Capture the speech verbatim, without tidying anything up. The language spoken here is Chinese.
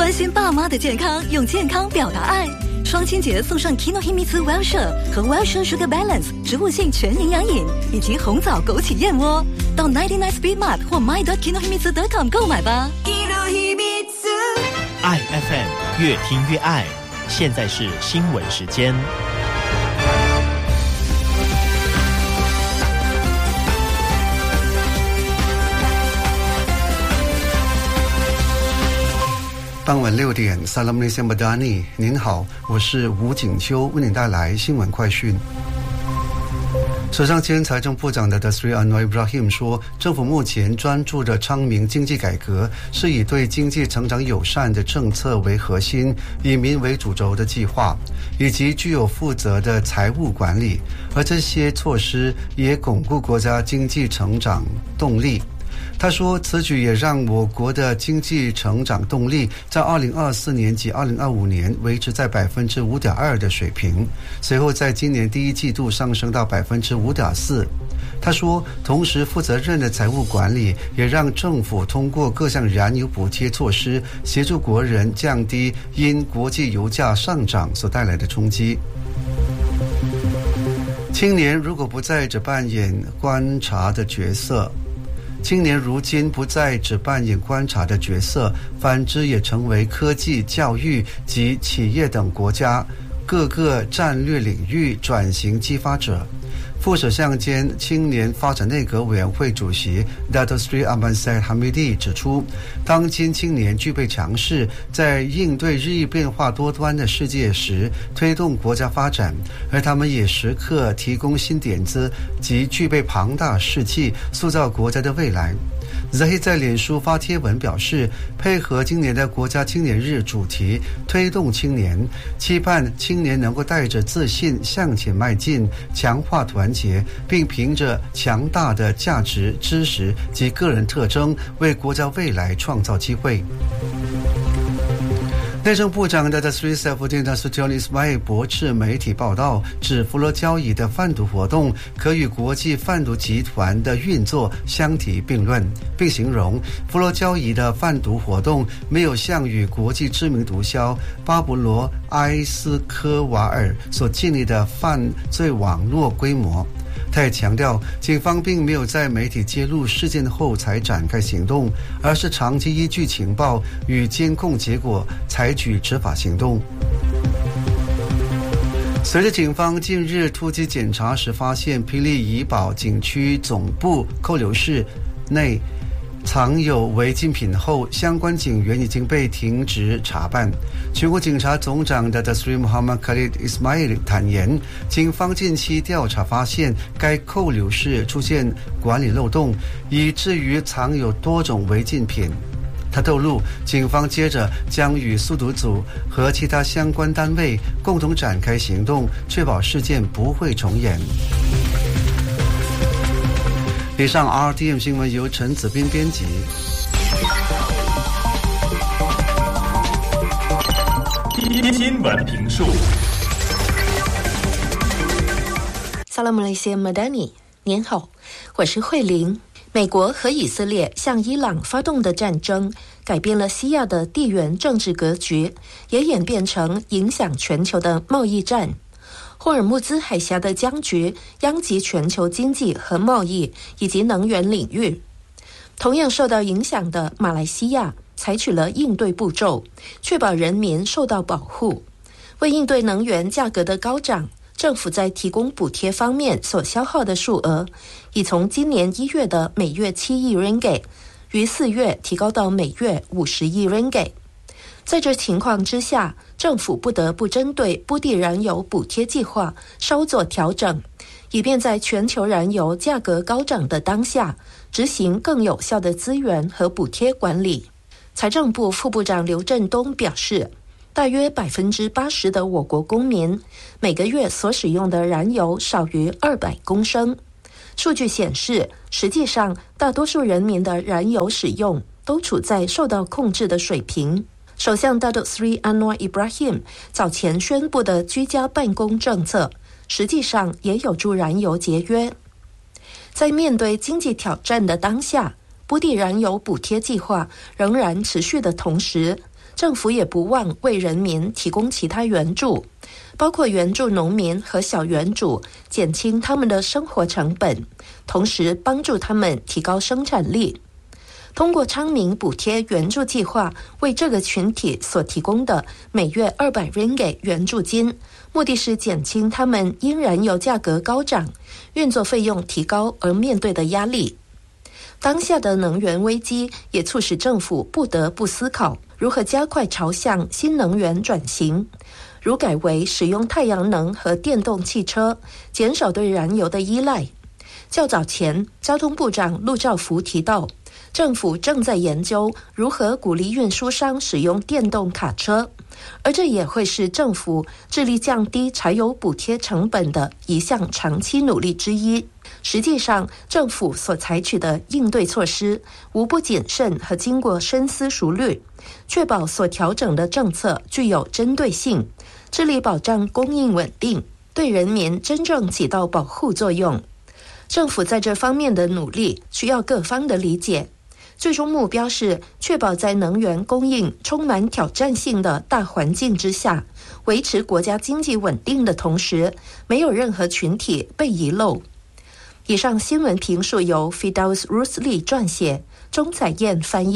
关心爸妈的健康，用健康表达爱。双亲节送上 Kinohimitsu Wellshire 和 Wellshire Sugar Balance 植物性全营养饮，以及红枣枸杞燕窝。到 九十九 Speed Mart 或 my dot kinohimitsu dot com 购买吧。 爱 F M 越听越爱，现在是新闻时间。 傍晚六点 Salam Malaysia Madani， 您好，我是吴景秋，为您带来新闻快讯。首相兼财政部长的 Datuk Seri Anwar Ibrahim 说，政府目前专注的昌明经济改革是以对经济成长友善的政策为核心，以民为主轴的计划，以及具有负责的财务管理，而这些措施也巩固国家经济成长动力。他说，此举也让我国的经济成长动力在二零二四年及二零二五年维持在 百分之五点二 的水平，随后在今年第一季度上升到 百分之五点四。他说，同时负责任的财务管理也让政府通过各项燃油补贴措施协助国人降低因国际油价上涨所带来的冲击。青年如果不再只扮演观察的角色青年如今不再只扮演观察的角色，反之也成为科技、教育及企业等国家各个战略领域转型激发者。副首相兼青年发展内阁委员会主席 Datuk Seri Ahmad Zahid Hamidi 指出，当今青年具备强势，在应对日益变化多端的世界时推动国家发展，而他们也时刻提供新点子及具备庞大士气，塑造国家的未来。Zahid 在脸书发帖文表示，配合今年的国家青年日主题，推动青年，期盼青年能够带着自信向前迈进，强化团结，并凭着强大的价值、知识及个人特征，为国家未来创造机会。内政部长的 Sri Saifuddin Nasution Ismail 驳斥媒体报道，指佛罗交易的贩毒活动可与国际贩毒集团的运作相提并论，并形容佛罗交易的贩毒活动没有像与国际知名毒枭巴勃罗埃斯科瓦尔所建立的犯罪网络规模。他也强调，警方并没有在媒体揭露事件后才展开行动，而是长期依据情报与监控结果采取执法行动。随着警方近日突击检查时发现霹雳怡保景区总部扣留室内藏有违禁品后，相关警员已经被停职查办。全国警察总长的 Sri Muhammad Khalid Ismail 坦言，警方近期调查发现该扣留室出现管理漏洞，以至于藏有多种违禁品。他透露，警方接着将与速毒组和其他相关单位共同展开行动，确保事件不会重演。以上 R T M 新闻由陈子斌编辑。 新闻评述。 Salam Malaysia Madani， 您好，我是慧玲。美国和以色列向伊朗发动的战争，改变了西亚的地缘政治格局，也演变成影响全球的贸易战。霍尔木兹海峡的僵局殃及全球经济和贸易以及能源领域。同样受到影响的马来西亚采取了应对步骤，确保人民受到保护。为应对能源价格的高涨，政府在提供补贴方面所消耗的数额，已从今年一月的每月七亿 ringgit， 于四月提高到每月五十亿 ringgit。在这情况之下，政府不得不针对布地燃油补贴计划稍作调整，以便在全球燃油价格高涨的当下，执行更有效的资源和补贴管理。财政部副部长刘振东表示，大约 百分之八十 的我国公民每个月所使用的燃油少于二百公升。数据显示，实际上大多数人民的燃油使用都处在受到控制的水平。首相 Datuk Seri Anwar Ibrahim 早前宣布的居家办公政策，实际上也有助燃油节约。在面对经济挑战的当下，布地燃油补贴计划仍然持续的同时， 政府也不忘为人民提供其他援助，包括援助农民和小园主，减轻他们的生活成本，同时帮助他们提高生产力。通过昌明补贴援助计划为这个群体所提供的每月二百 ringgit 援助金，目的是减轻他们因燃油价格高涨、运作费用提高而面对的压力。当下的能源危机也促使政府不得不思考如何加快朝向新能源转型，如改为使用太阳能和电动汽车，减少对燃油的依赖。较早前，交通部长陆兆福提到，政府正在研究如何鼓励运输商使用电动卡车，而这也会是政府致力降低柴油补贴成本的一项长期努力之一。实际上，政府所采取的应对措施无不谨慎和经过深思熟虑，确保所调整的政策具有针对性，致力保障供应稳定，对人民真正起到保护作用。政府在这方面的努力需要各方的理解，最终目标是确保在能源供应充满挑战性的大环境之下，维持国家经济稳定的同时，没有任何群体被遗漏。以上新闻评述由 Fidaus Rusli 撰写，钟彩燕翻译。